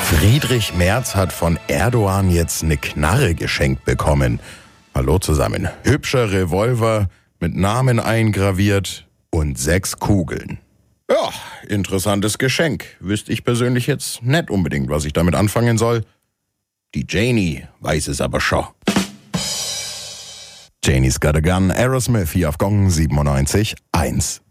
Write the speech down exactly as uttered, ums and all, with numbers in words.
Friedrich Merz hat von Erdogan jetzt eine Knarre geschenkt bekommen. Hallo zusammen. Hübscher Revolver mit Namen eingraviert und sechs Kugeln. Ja, interessantes Geschenk. Wüsste ich persönlich jetzt nicht unbedingt, was ich damit anfangen soll. Die Janie weiß es aber schon. Janie's Got a Gun, Aerosmith hier auf Gong siebenundneunzig Komma eins.